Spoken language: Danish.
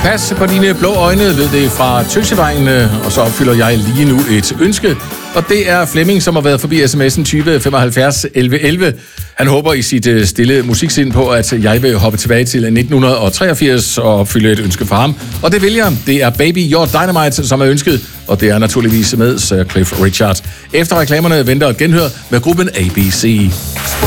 Pas på dine blå øjne, ved det fra Tøsevejen, og så opfylder jeg lige nu et ønske. Og det er Flemming, som har været forbi sms'en 20 75 11 11. Han håber i sit stille musiksind på, at jeg vil hoppe tilbage til 1983 og opfylde et ønske for ham. Og det vil jeg. Det er Baby You're Dynamite, som er ønsket, og det er naturligvis med Sir Cliff Richard. Efter reklamerne venter et genhør med gruppen ABC.